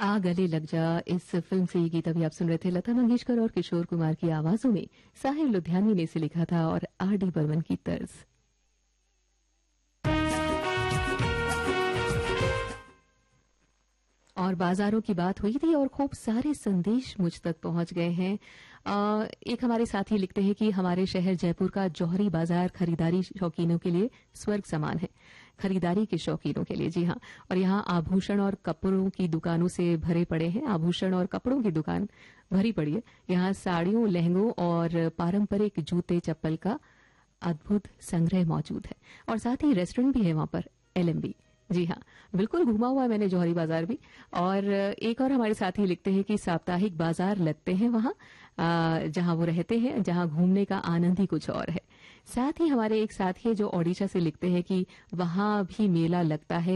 आ गले लग जा इस फिल्म से ये गीत अभी आप सुन रहे थे। लता मंगेशकर और किशोर कुमार की आवाजों में साहिर लुधियानवी ने इसे लिखा था और आर डी बर्मन की तर्ज। और बाजारों की बात हुई थी और खूब सारे संदेश मुझ तक पहुंच गए हैं। एक हमारे साथी लिखते हैं कि हमारे शहर जयपुर का जौहरी बाजार खरीदारी शौकीनों के लिए स्वर्ग समान है। खरीदारी के शौकीनों के लिए, जी हाँ। और यहाँ आभूषण और कपड़ों की दुकानों से भरे पड़े हैं। आभूषण और कपड़ों की दुकान भरी पड़ी है। यहाँ साड़ियों, लहंगों और पारंपरिक जूते चप्पल का अद्भुत संग्रह मौजूद है। और साथ ही रेस्टोरेंट भी है वहां पर, LMB। जी हाँ, बिल्कुल घूमा हुआ है मैंने जौहरी बाजार भी। और एक और हमारे साथी लिखते हैं कि साप्ताहिक बाजार लगते हैं वहां जहां वो रहते हैं, जहां घूमने का आनंद ही कुछ और है। साथ ही हमारे एक साथी है जो ओडिशा से लिखते हैं कि वहां भी मेला लगता है।